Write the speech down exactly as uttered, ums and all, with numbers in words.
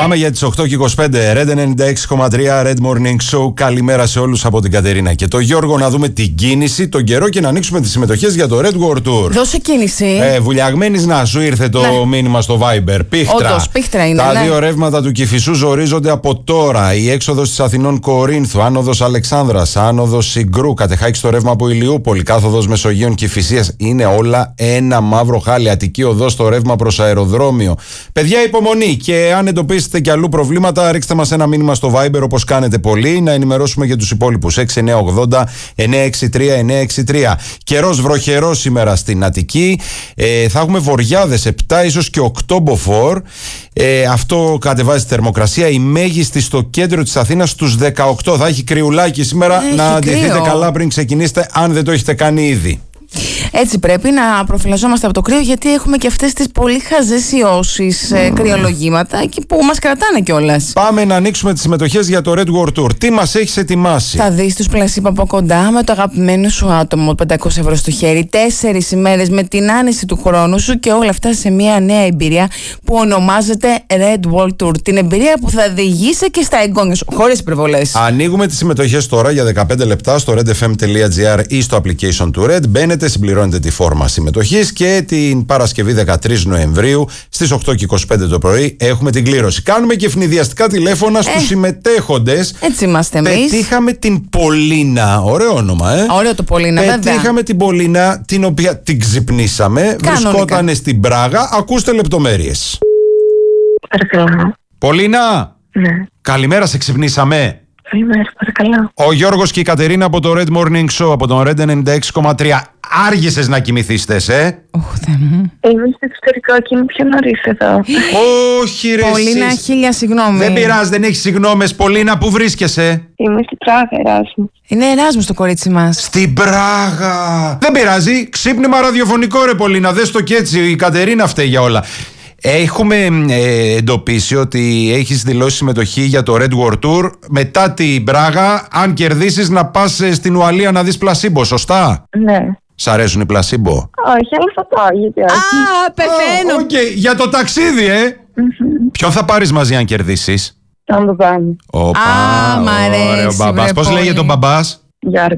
Πάμε για τις οκτώ και είκοσι πέντε. Red ενενήντα έξι κόμμα τρία Red Morning Show. Καλημέρα σε όλους από την Κατερίνα και το Γιώργο. Να δούμε την κίνηση, τον καιρό και να ανοίξουμε τις συμμετοχές για το Red World Tour. Δώσε κίνηση. Ε, βουλιαγμένης να σου ήρθε το ναι. μήνυμα στο Viber. Πίχτρα. Όντως, πίχτρα είναι. Τα ναι. δύο ρεύματα του Κηφισού ζορίζονται από τώρα. Η έξοδος της Αθηνών Κορίνθου, άνοδος Αλεξάνδρας, άνοδος Συγκρού, κατεχάκι στο ρεύμα από Ηλιούπολη, κάθοδος Μεσογείων Κηφισίας. Είναι όλα ένα μαύρο χάλι. Αττική οδός στο ρεύμα προς αεροδρόμιο. Παιδιά, υπομονή. Και αν εντοπίσετε κι αλλού προβλήματα, ρίξτε μας ένα μήνυμα στο Viber όπως κάνετε πολλοί, να ενημερώσουμε και τους υπόλοιπους. έξι εννιά ογδόντα εννιά έξι τρία εννιά έξι τρία. Καιρός βροχερός σήμερα στην Αττική. Ε, θα έχουμε βοριάδες επτά ίσως και οκτώ μποφόρ. Ε, αυτό κατεβάζει τη θερμοκρασία. Η μέγιστη στο κέντρο της Αθήνας στους δεκαοκτώ. Θα έχει κρυουλάκι σήμερα. Έχει να κρύο. αντιθείτε καλά πριν ξεκινήσετε, αν δεν το έχετε κάνει ήδη. Έτσι πρέπει να προφυλαζόμαστε από το κρύο, γιατί έχουμε και αυτές τις πολύ χαζές ιώσεις, mm. ε, κρυολογήματα εκεί που μας κρατάνε κιόλας. Πάμε να ανοίξουμε τις συμμετοχές για το Red World Tour. Τι μας έχεις ετοιμάσει? Θα δεις τους πλασίμπα από κοντά με το αγαπημένο σου άτομο, πεντακόσια ευρώ στο χέρι, τέσσερις ημέρες με την άνεση του χρόνου σου και όλα αυτά σε μια νέα εμπειρία που ονομάζεται Red World Tour. Την εμπειρία που θα οδηγήσει και στα εγγόνια σου, χωρίς υπερβολές. Ανοίγουμε τις συμμετοχές τώρα για δεκαπέντε λεπτά στο redfm.gr ή στο application του Red. Μπαίνετε, συμπληρώνετε τη φόρμα συμμετοχής και την Παρασκευή δεκατρείς Νοεμβρίου στις οκτώ και είκοσι πέντε το πρωί έχουμε την κλήρωση. Κάνουμε και ευνηδιαστικά τηλέφωνα στους ε, συμμετέχοντες. Έτσι είμαστε εμείς. Πετύχαμε την Πολίνα. Ωραίο όνομα, ε. Ωραίο το Πολίνα, βέβαια. Πετύχαμε την Πολίνα, την οποία την ξυπνήσαμε. Βρισκότανε στην Πράγα. Ακούστε λεπτομέρειες. Παρακαλώ. Πολίνα. Ναι. Καλημέρα, σε ξυπνήσαμε. Καλημέρα, παρακαλώ. Ο Γιώργος και η Κατερίνα από το Red Morning Show, από τον Red ενενήντα έξι κόμμα τρία. Άργησες να κοιμηθείς, ε? Ωχ, Θεέ μου. Είμαι στο εξωτερικό και είμαι πιο νωρίς εδώ. Όχι, ρε. Πολίνα, εσείς. χίλια συγγνώμη. Δεν πειράζει, δεν έχεις συγγνώμες. Πολίνα, πού βρίσκεσαι? Είμαι στην Πράγα, Εράσμου. Είναι Εράσμους το κορίτσι μας. Στην Πράγα. Δεν πειράζει. Ξύπνημα ραδιοφωνικό, ρε Πολίνα. Δες το κι έτσι. Η Κατερίνα φταίει για όλα. Έχουμε ε, εντοπίσει ότι έχεις δηλώσει συμμετοχή για το Red World Tour. Μετά την Πράγα, αν κερδίσεις, να πας στην Ουαλία να δεις πλασίμπο, σωστά? Ναι. Σ' αρέσουν οι πλασίμπο? Όχι, αλλά θα πάω, γιατί όχι. Α, πεθαίνω. Οκ, okay. Για το ταξίδι, ε! Mm-hmm. Ποιον θα πάρεις μαζί αν κερδίσεις? Τον μπαμπά μου. Οπα, Α, μ' αρέσει, ωραίο μπαμπάς. βρε, Πώς πολύ. λέγεται ο μπαμπάς? Γιώργος.